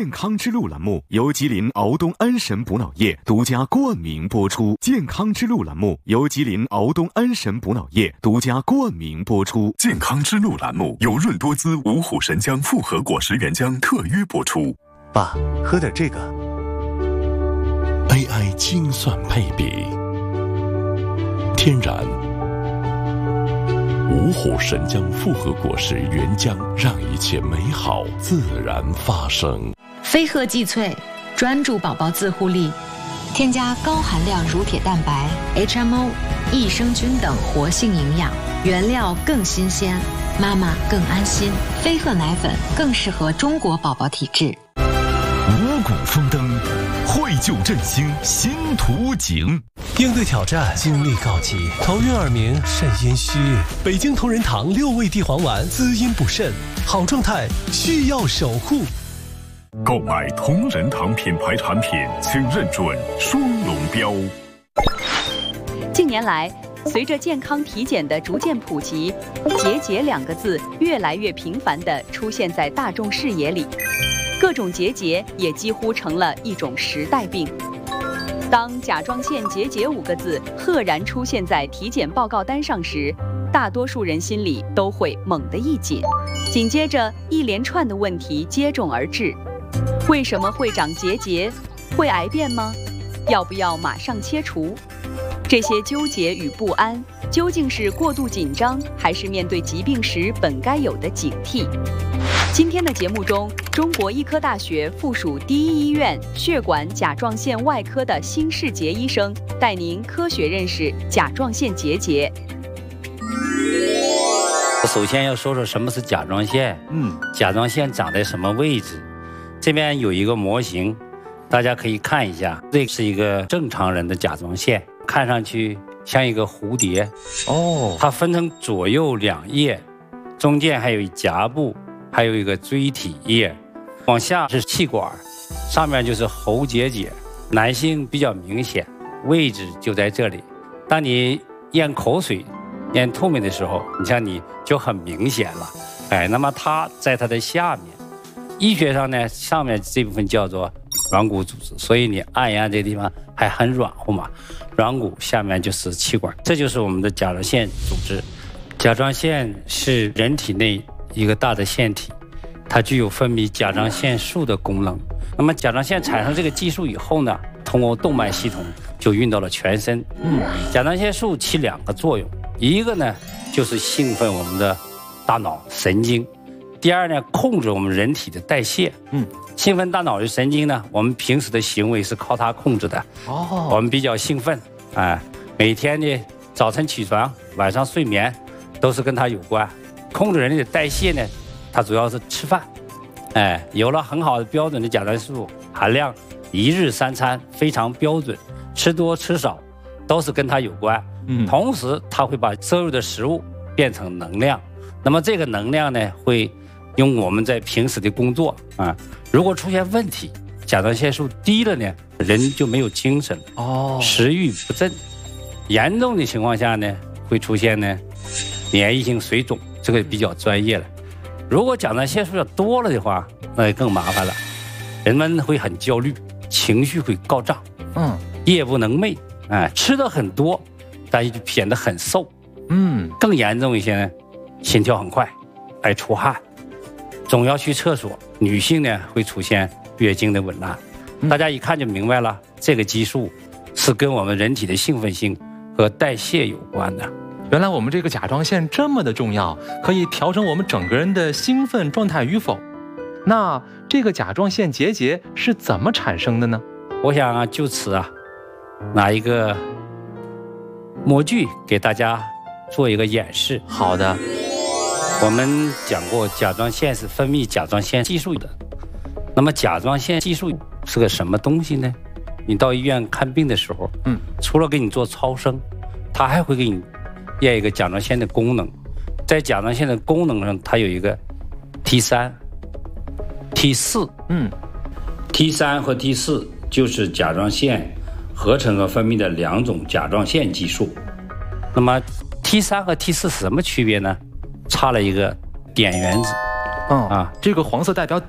健康之路栏目由吉林敖东安神补脑液独家冠名播出。健康之路栏目由吉林敖东安神补脑液独家冠名播出。 健康之路栏目由润多滋五虎神姜复合果实原浆特约播出。 爸，喝点这个。 AI 精算配比，天然五虎神姜复合果实原浆，让一切美好自然发生。 飞鹤济萃专注宝宝自护力，添加高含量乳铁蛋白、HMO、益生菌等活性营养，原料更新鲜，妈妈更安心。飞鹤奶粉更适合中国宝宝体质。 五谷丰登，绘就振兴新图景。 应对挑战，精力告急，头晕耳鸣，肾阴虚。北京同仁堂6味地黄丸，滋阴补肾，好状态需要守护。 购买同仁堂品牌产品，请认准双龙标。 近年来，随着健康体检的逐渐普及，结节2个字越来越频繁地出现在大众视野里，各种结节也几乎成了一种时代病。当甲状腺结节5个字赫然出现在体检报告单上时，大多数人心里都会猛地一紧，紧接着一连串的问题接踵而至：为什么会长结节？会癌变吗？要不要马上切除？这些纠结与不安，究竟是过度紧张，还是面对疾病时本该有的警惕？今天的节目中，中国医科大学附属第一医院血管甲状腺外科的辛世杰医生带您科学认识甲状腺结节。 首先要说说什么是甲状腺。甲状腺长在什么位置？这边有一个模型，大家可以看一下。这是一个正常人的甲状腺，看上去像一个蝴蝶。它分成左右2叶，中间还有一夹部，还有一个椎体叶，往下是气管，上面就是喉结节。男性比较明显，位置就在这里。当你咽口水、咽唾沫的时候，你就很明显了。那么它在它的下面，医学上呢，上面这部分叫做软骨组织，所以你按一按这个地方还很软和嘛。软骨下面就是气管，这就是我们的甲状腺组织。甲状腺是人体内一个大的腺体，它具有分泌甲状腺素的功能。那么甲状腺产生这个激素以后呢，通过动脉系统就运到了全身。甲状腺素起2个作用，一个呢就是兴奋我们的大脑神经，第二呢控制我们人体的代谢。兴奋大脑的神经呢，我们平时的行为是靠它控制的。我们比较兴奋，每天呢早晨起床、晚上睡眠都是跟它有关。控制人的代谢呢，它主要是吃饭。有了很好的标准的甲状腺素含量，1日3餐非常标准，吃多吃少都是跟它有关。同时它会把摄入的食物变成能量，那么这个能量呢，会用我们在平时的工作如果出现问题，甲状腺素低了呢，人就没有精神食欲不振，严重的情况下呢，会出现呢免疫性水肿，这个比较专业了。如果甲状腺素要多了的话，那就更麻烦了，人们会很焦虑，情绪会高涨，夜不能寐，吃的很多，但是就显得很瘦，更严重一些呢，心跳很快，爱出汗，总要去厕所。女性呢会出现月经的紊乱，大家一看就明白了，这个激素是跟我们人体的兴奋性和代谢有关的。 原来我们这个甲状腺这么的重要，可以调整我们整个人的兴奋状态与否。那这个甲状腺结节是怎么产生的呢？ 我想就此拿一个模具给大家做一个演示。 好的。 我们讲过，甲状腺是分泌甲状腺激素的。那么甲状腺激素是个什么东西呢？你到医院看病的时候，除了给你做超声，它还会给你验一个甲状腺的功能。在甲状腺的功能上，它有一个 T3、T4。T3 和 T4 就是甲状腺合成和分泌的2种甲状腺激素。那么 T3 和 T4 是什么区别呢？差了一个碘原子。 这个黄色代表